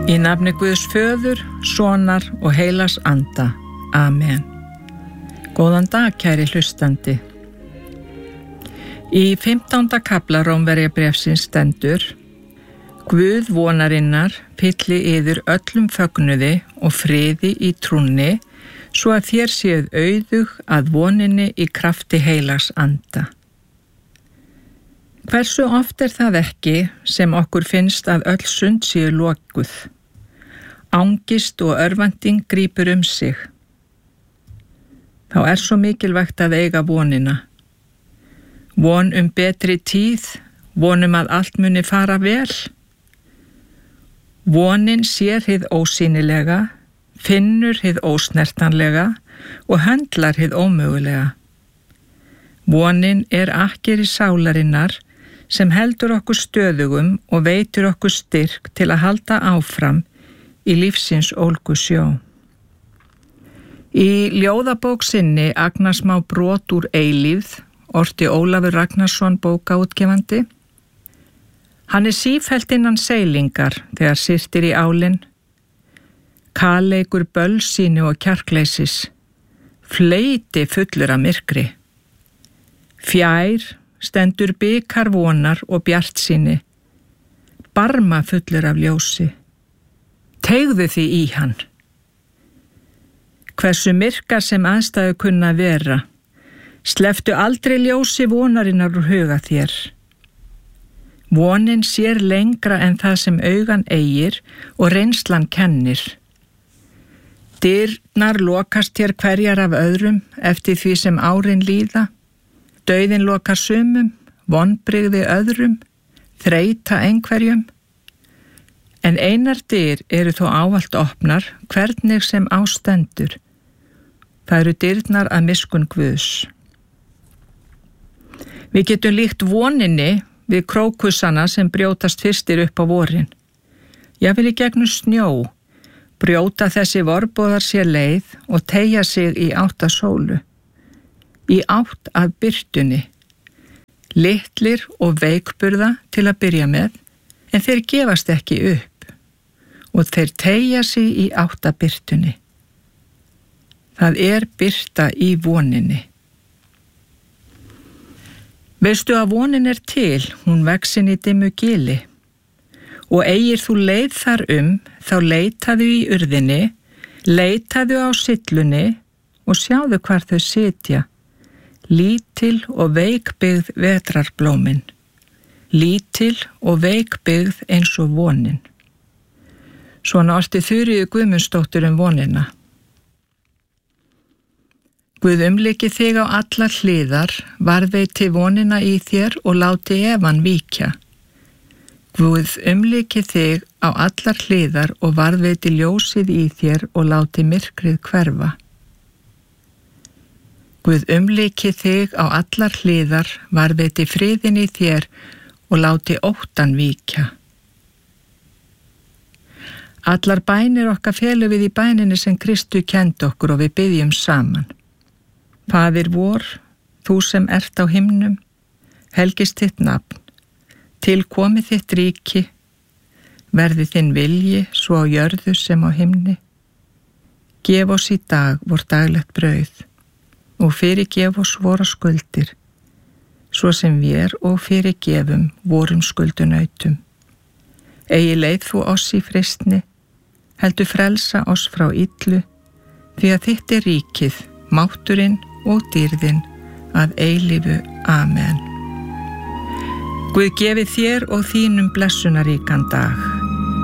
Í nafni Guðs föður, sonar og heilags anda. Amen. Góðan dag, kæri hlustandi. Í 15. kafla Rómverjabréfsins stendur: Guð vonarinnar fylli yður öllum fögnuði og friði í trúnni, svo að þér séuð auðug að voninni í krafti heilags anda. Hversu oft það ekki sem okkur finnst að öll sund séu lokuð? Angist og örvænting grípur sig. Þá svo mikilvægt að eiga vonina. Von betri tíð, von að allt muni fara vel. Vonin sér hið ósýnilega, finnur hið ósnertanlega og höndlar hið ómögulega. Vonin akkeri sálarinnar sem heldur okkur stöðugum og veitir okkur styrk til að halda áfram í lífsins ólgu sjó. Í ljóðabók sinni Agnar smá brot úr eilífð orti Ólafur Ragnarsson bókaútgefandi. Hann sífellt innan seilingar þegar syrtir í álinn. Kaleikur bölsýni og kjarkleysis, fleyti fullur af myrkri. Fjær stendur bikar vonar og bjartsýni, barma fullur af ljósi. Teygðu því í hann. Hversu myrkar sem aðstæðu kunna vera, sleftu aldrei ljósi vonarinnar úr huga þér. Vonin sér lengra en það sem augan eigir og reynslan kennir. Dyrnar lokast þér hverjar af öðrum eftir því sem árin líða. Dauðinn lokar sumum, vonbrigði öðrum, þreyta einhverjum. En einar dyr eru þó ávallt opnar hvernig sem ástendur. Það eru dyrnar að miskunn Guðs. Við getum líkt voninni við krókussana sem brjótast fyrstir upp á vorin. Jafnvel í gegnum snjó, brjóta þessi vorbóðar sér leið og teygja sig í átt að sólu. Í átt að birtunni. Litlir og veikburða til að byrja með, en þeir gefast ekki upp og þeir teygja sig í átt að birtunni. Það birta í voninni. Veistu að vonin til, hún vex inn í dimmu gili. Og eigir þú leið þar þá leitaðu í urðinni, leitaðu á syllunni og sjáðu hvar þau sitja. Lítil og veikbyggð vetrarblómin. Lítil og veikbyggð eins og vonin. Svona orti Þuríður Guðmundsdóttir vonina. Guð umlyki þig á allar hliðar, varðveiti vonina í þér og láti efan víkja. Guð umlyki þig á allar hliðar og varðveiti ljósið í þér og láti myrkrið hverfa. Guð umlyki þig á allar hliðar, varðveiti friðin í þér og láti óttan víkja. Allar bænir okkar felum við í bæninni sem Kristur kenndi okkur og við biðjum saman. Faðir vor, þú sem ert á himnum, helgist þitt nafn, til komi þitt ríki, verði þinn vilji svo á jörðu sem á himni. Gef oss í dag vor daglegt brauð og fyrirgef oss vora skuldir, svo sem vér og fyrirgefum vorum skuldunautum. Eigi leið þú oss í freistni, heldur frelsa oss frá illu, því að þitt ríkið, mátturinn og dýrðin að eilífu. Amen. Guð gefi þér og þínum blessunaríkan dag.